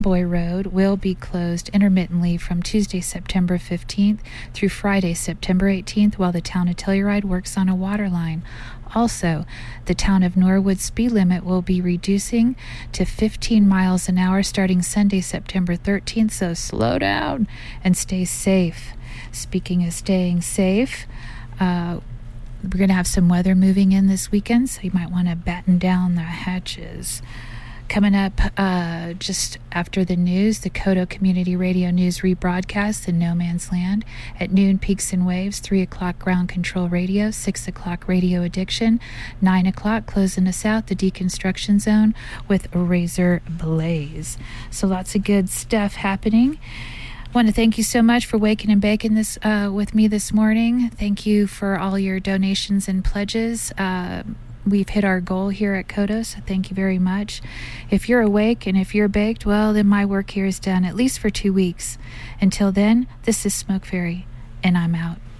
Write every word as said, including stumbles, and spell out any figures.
Boy Road will be closed intermittently from Tuesday, September fifteenth through Friday, September eighteenth, while the town of Telluride works on a water line. Also, the town of Norwood speed limit will be reducing to fifteen miles an hour starting Sunday, September thirteenth, so slow down and stay safe. Speaking of staying safe, uh, we're going to have some weather moving in this weekend, so you might want to batten down the hatches. Coming up uh, just after the news, the Koto Community Radio News rebroadcast in No Man's Land. At noon, Peaks and Waves, three o'clock, Ground Control Radio, six o'clock, Radio Addiction, nine o'clock, closing us out, the Deconstruction Zone with Razor Blaze. So lots of good stuff happening. I want to thank you so much for waking and baking this uh, with me this morning. Thank you for all your donations and pledges. Uh, We've hit our goal here at Koto, so thank you very much. If you're awake and if you're baked, well, then my work here is done, at least for two weeks. Until then, this is Smoke Fairy, and I'm out.